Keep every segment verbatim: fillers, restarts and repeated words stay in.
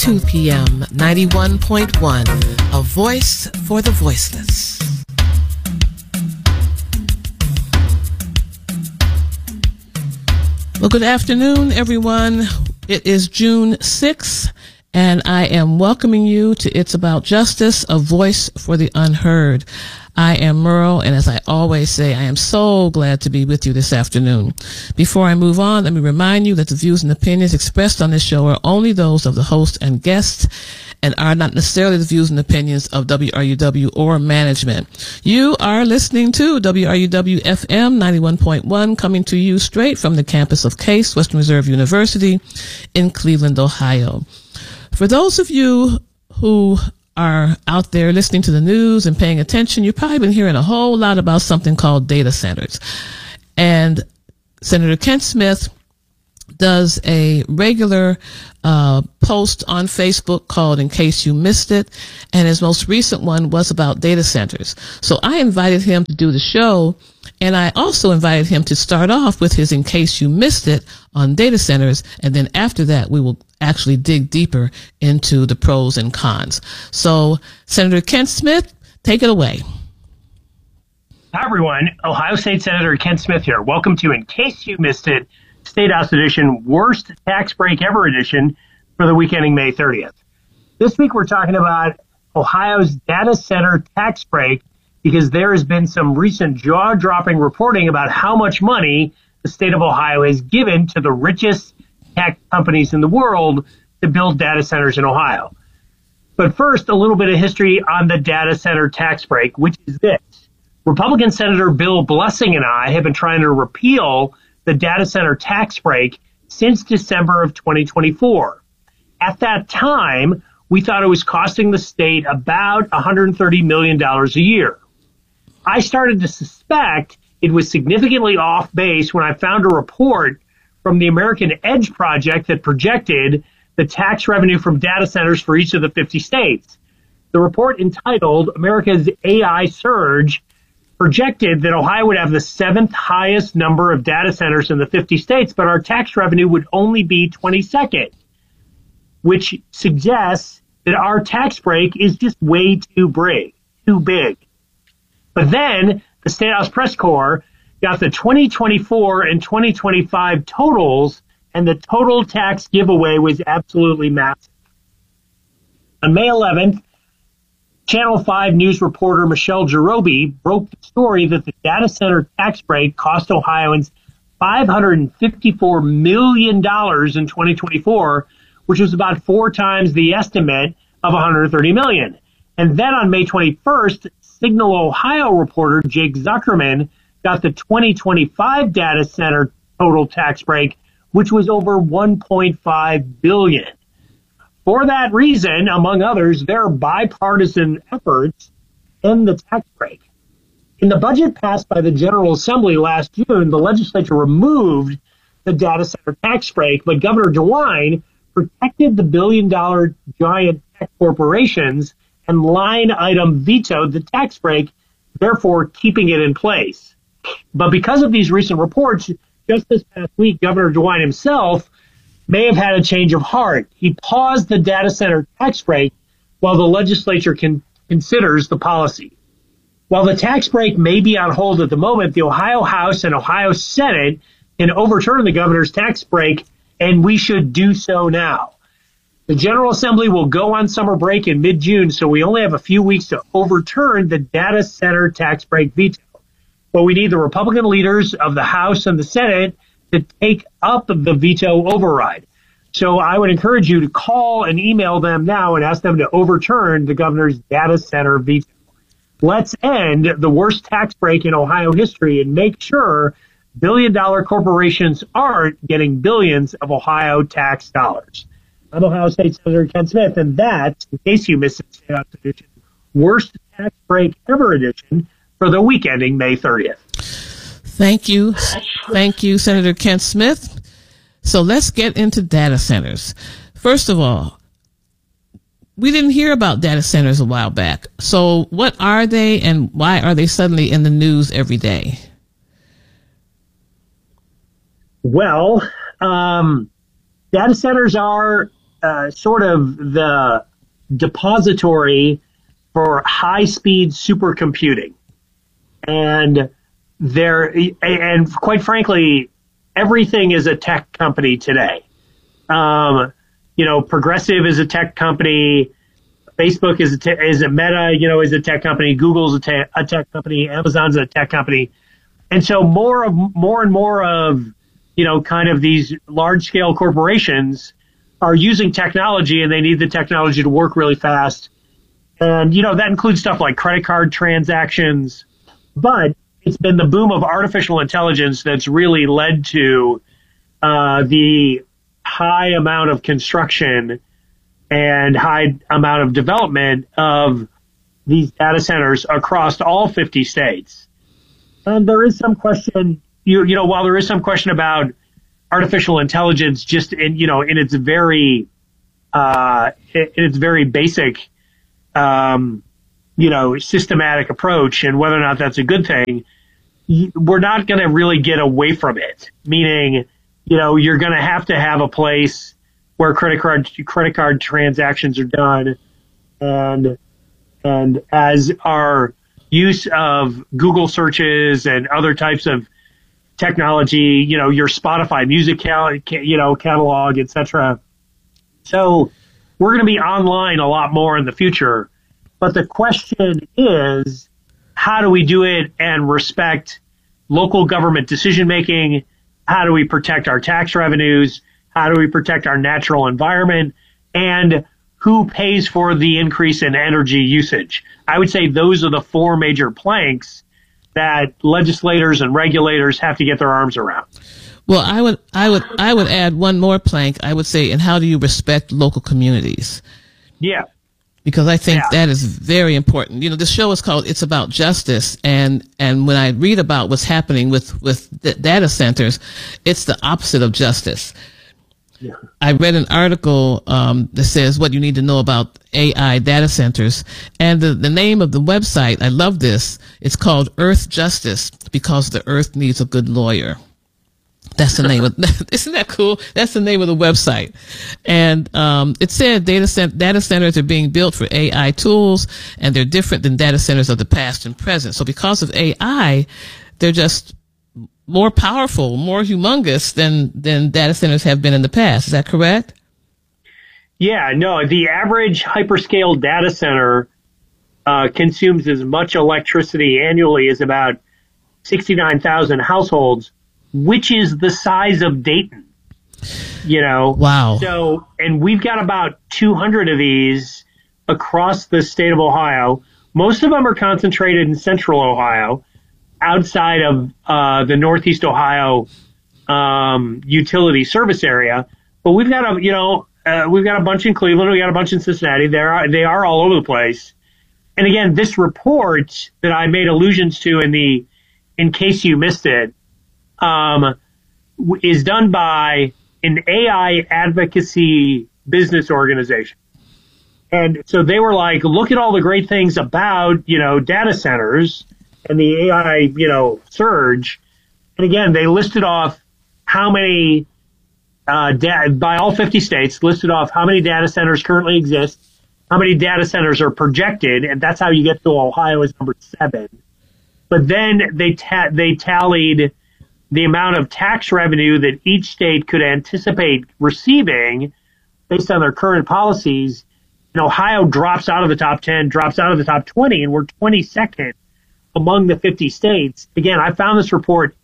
two p.m. ninety-one point one, a voice for the voiceless. Well, good afternoon, everyone. It is June sixth, and I am welcoming you to It's About Justice, a voice for the unheard. I am Merle, and as I always say, I am so glad to be with you this afternoon. Before I move on, let me remind you that the views and opinions expressed on this show are only those of the host and guests and are not necessarily the views and opinions of W R U W or management. You are listening to W R U W F M ninety-one point one, coming to you straight from the campus of Case Western Reserve University in Cleveland, Ohio. For those of you who are out there listening to the news and paying attention, you've probably been hearing a whole lot about something called data centers. And Senator Kent Smith does a regular uh post on Facebook called In Case You Missed It, and his most recent one was about data centers. So I invited him to do the show, and I also invited him to start off with his In Case You Missed It on data centers, and then after that we will actually dig deeper into the pros and cons. So, Senator Kent Smith, take it away. Hi, everyone. Ohio State Senator Kent Smith here. Welcome to In Case You Missed It, State House Edition, Worst Tax Break Ever Edition for the week ending May thirtieth. This week we're talking about Ohio's data center tax break because there has been some recent jaw-dropping reporting about how much money the state of Ohio has given to the richest tech companies in the world to build data centers in Ohio. But first, a little bit of history on the data center tax break, which is this. Republican Senator Bill Blessing and I have been trying to repeal the data center tax break since December of twenty twenty-four. At that time, we thought it was costing the state about one hundred thirty million dollars a year. I started to suspect it was significantly off base when I found a report from the American Edge Project that projected the tax revenue from data centers for each of the fifty states. The report, entitled America's A I Surge, projected that Ohio would have the seventh highest number of data centers in the fifty states, but our tax revenue would only be twenty-second, which suggests that our tax break is just way too big, too big. But then the State House Press Corps got the twenty twenty-four and twenty twenty-five totals, and the total tax giveaway was absolutely massive. On May eleventh, Channel five News reporter Michelle Jerobi broke the story that the data center tax break cost Ohioans five hundred fifty-four million dollars in twenty twenty-four, which was about four times the estimate of one hundred thirty million dollars. And then on May twenty-first, Signal Ohio reporter Jake Zuckerman got the twenty twenty-five data center total tax break, which was over one point five billion dollars. For that reason, among others, there are bipartisan efforts to end the tax break. In the budget passed by the General Assembly last June, the legislature removed the data center tax break, but Governor DeWine protected the billion-dollar giant tech corporations and line item vetoed the tax break, therefore keeping it in place. But because of these recent reports, just this past week, Governor DeWine himself may have had a change of heart. He paused the data center tax break while the legislature can, considers the policy. While the tax break may be on hold at the moment, the Ohio House and Ohio Senate can overturn the governor's tax break, and we should do so now. The General Assembly will go on summer break in mid-June, so we only have a few weeks to overturn the data center tax break veto. But we need the Republican leaders of the House and the Senate to take up the veto override. So I would encourage you to call and email them now and ask them to overturn the governor's data center veto. Let's end the worst tax break in Ohio history and make sure billion-dollar corporations aren't getting billions of Ohio tax dollars. I'm Ohio State Senator Kent Smith, and that's, in case you missed the State House edition, Worst Tax Break Ever edition for the week ending May thirtieth. Thank you. Thank you, Senator Kent Smith. So let's get into data centers. First of all, we didn't hear about data centers a while back. So what are they, and why are they suddenly in the news every day? Well, um, data centers are uh, sort of the depository for high-speed supercomputing. And there, and quite frankly, everything is a tech company today. Um, you know, Progressive is a tech company. Facebook is a, te- is a Meta, you know, is a tech company. Google's a, te- a tech company. Amazon's a tech company. And so more of, more and more of, you know, kind of these large scale corporations are using technology, and they need the technology to work really fast. And, you know, that includes stuff like credit card transactions, but it's been the boom of artificial intelligence that's really led to uh, the high amount of construction and high amount of development of these data centers across all fifty states. And there is some question, you, you know, while there is some question about artificial intelligence just in, you know, in its very, uh, in its very basic, um, you know, systematic approach, and whether or not that's a good thing, we're not going to really get away from it. Meaning, you know, you're going to have to have a place where credit card credit card transactions are done, and and as our use of Google searches and other types of technology, you know, your Spotify music, cal- you know, catalog, et cetera. So we're going to be online a lot more in the future. But the question is, how do we do it and respect local government decision making? How do we protect our tax revenues? How do we protect our natural environment? And who pays for the increase in energy usage? I would say those are the four major planks that legislators and regulators have to get their arms around. Well, I would, I would, I would add one more plank. I would say, and how do you respect local communities? Yeah. Because I think yeah. that is very important. You know, the show is called It's About Justice. And, and when I read about what's happening with, with d- data centers, it's the opposite of justice. Yeah. I read an article um, that says what you need to know about A I data centers. And the, the name of the website, I love this, it's called Earth Justice, because the earth needs a good lawyer. That's the name of, isn't that cool? That's the name of the website. And, um, it said data cent- data centers are being built for A I tools, and they're different than data centers of the past and present. So because of A I, they're just more powerful, more humongous than, than data centers have been in the past. Is that correct? Yeah, no, the average hyperscale data center, uh, consumes as much electricity annually as about sixty-nine thousand households, which is the size of Dayton, you know? Wow. So, and we've got about two hundred of these across the state of Ohio. Most of them are concentrated in central Ohio, outside of uh, the Northeast Ohio um, utility service area. But we've got a, you know, uh, we've got a bunch in Cleveland. We got a bunch in Cincinnati. They are, they are all over the place. And again, this report that I made allusions to in the, in case you missed it, um, is done by an A I advocacy business organization. And so they were like, look at all the great things about, you know, data centers and the A I, you know, surge. And again, they listed off how many, uh, da- by all fifty states, listed off how many data centers currently exist, how many data centers are projected, and that's how you get to Ohio as number seven. But then they ta- they tallied the amount of tax revenue that each state could anticipate receiving based on their current policies. And Ohio drops out of the top ten, drops out of the top twenty, and we're twenty-second among the fifty states. Again, I found this report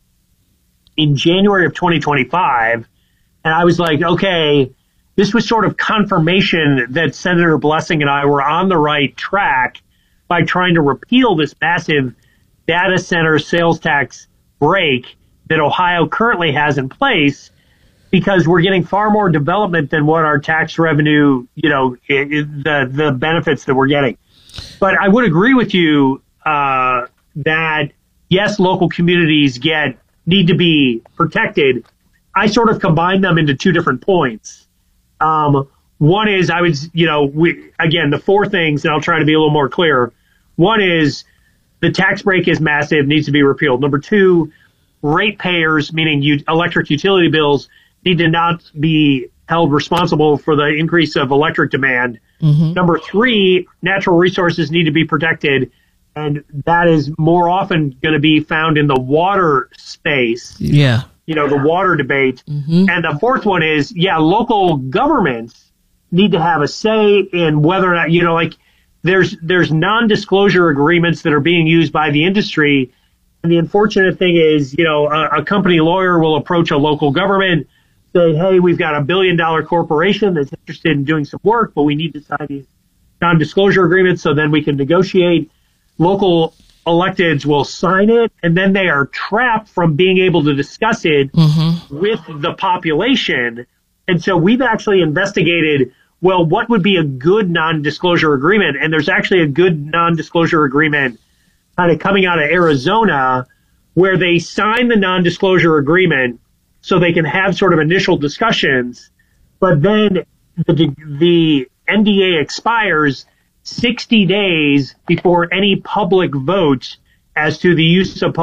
in January of twenty twenty-five, and I was like, okay, this was sort of confirmation that Senator Blessing and I were on the right track by trying to repeal this massive data center sales tax break that Ohio currently has in place, because we're getting far more development than what our tax revenue, you know, it, it, the the benefits that we're getting. But I would agree with you uh, that yes, local communities get need to be protected. I sort of combine them into two different points. Um, one is I would, you know, we again the four things, and I'll try to be a little more clear. One is the tax break is massive, needs to be repealed. Number two, ratepayers, meaning u- electric utility bills, need to not be held responsible for the increase of electric demand. Mm-hmm. Number three, natural resources need to be protected. And that is more often going to be found in the water space. Yeah. You know, the water debate. Mm-hmm. And the fourth one is, yeah, local governments need to have a say in whether or not, you know, like there's, there's non-disclosure agreements that are being used by the industry. And the unfortunate thing is, you know, a, a company lawyer will approach a local government, say, hey, we've got a billion dollar corporation that's interested in doing some work, but we need to sign these non-disclosure agreements so then we can negotiate. Local electeds will sign it, and then they are trapped from being able to discuss it mm-hmm. with the population. And so we've actually investigated, well, what would be a good non-disclosure agreement? And there's actually a good non-disclosure agreement kind of coming out of Arizona where they sign the non-disclosure agreement so they can have sort of initial discussions, but then the, the N D A expires sixty days before any public vote as to the use of